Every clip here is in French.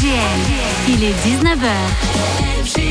Il est 19h.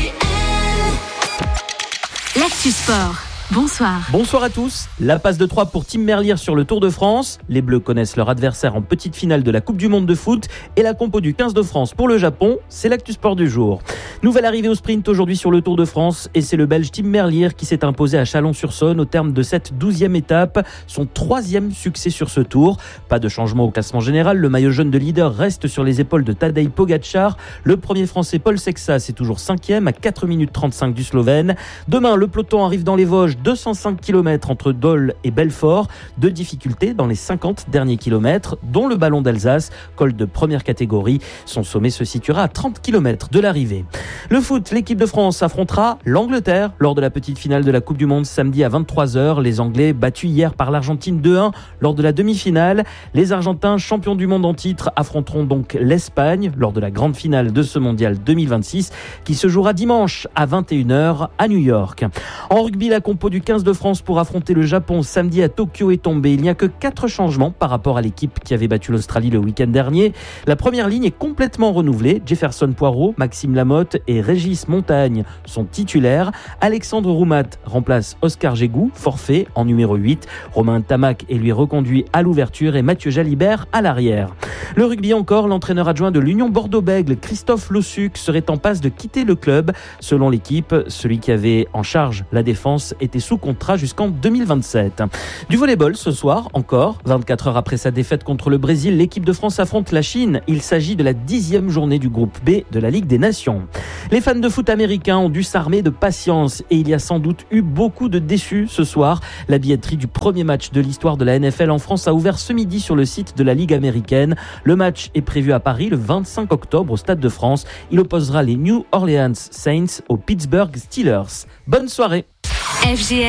L'actu sport. Bonsoir. Bonsoir à tous. La passe de 3 pour Tim Merlier sur le Tour de France. Les Bleus connaissent leur adversaire en petite finale de la Coupe du Monde de foot. Et la compo du 15 de France pour le Japon, c'est l'actu sport du jour. Nouvelle arrivée au sprint aujourd'hui sur le Tour de France. Et c'est le Belge Tim Merlier qui s'est imposé à Chalon-sur-Saône au terme de cette 12e étape. Son 3e succès sur ce Tour. Pas de changement au classement général. Le maillot jaune de leader reste sur les épaules de Tadej Pogačar. Le premier français Paul Sexas est toujours 5e à 4 minutes 35 du Slovène. Demain, le peloton arrive dans les Vosges. 205 km entre Dole et Belfort. De difficultés dans les 50 derniers kilomètres, dont le Ballon d'Alsace, col de première catégorie. Son sommet se situera à 30 km de l'arrivée. Le foot, l'équipe de France affrontera l'Angleterre lors de la petite finale de la Coupe du Monde samedi à 23h. Les Anglais battus hier par l'Argentine 2-1 lors de la demi-finale. Les Argentins, champions du monde en titre, affronteront donc l'Espagne lors de la grande finale de ce mondial 2026 qui se jouera dimanche à 21h à New York. En rugby, la compo du 15 de France pour affronter le Japon samedi à Tokyo est tombée. Il n'y a que 4 changements par rapport à l'équipe qui avait battu l'Australie le week-end dernier. La première ligne est complètement renouvelée. Jefferson Poirot, Maxime Lamotte et Régis Montagne sont titulaires. Alexandre Roumat remplace Oscar Gégou, forfait en numéro 8. Romain Tamac est lui reconduit à l'ouverture et Mathieu Jalibert à l'arrière. Le rugby encore, l'entraîneur adjoint de l'Union Bordeaux-Bègles, Christophe Lossuc, serait en passe de quitter le club. Selon l'équipe, celui qui avait en charge la défense était sous contrat jusqu'en 2027. Du volleyball ce soir encore, 24 heures après sa défaite contre le Brésil, l'équipe de France affronte la Chine. Il s'agit de la 10e journée du groupe B de la Ligue des Nations. Les fans de foot américains ont dû s'armer de patience et il y a sans doute eu beaucoup de déçus ce soir. La billetterie du premier match de l'histoire de la NFL en France a ouvert ce midi sur le site de la Ligue américaine. Le match est prévu à Paris le 25 octobre au Stade de France. Il opposera les New Orleans Saints aux Pittsburgh Steelers. Bonne soirée. FGN.